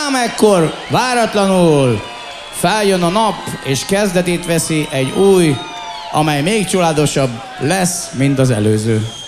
Amekkor váratlanul feljön a nap, és kezdetét veszi egy új, amely még csodálatosabb lesz, mint az előző.